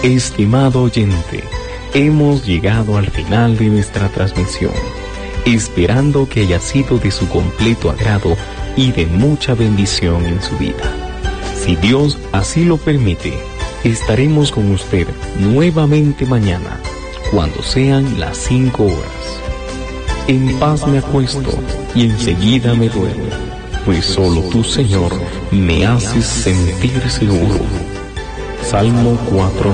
Estimado oyente, hemos llegado al final de nuestra transmisión, esperando que haya sido de su completo agrado y de mucha bendición en su vida. Si Dios así lo permite, estaremos con usted nuevamente mañana, cuando sean las 5 horas. En paz me acuesto y enseguida me duermo, pues solo tú, Señor, me haces sentir seguro. Salmo 4.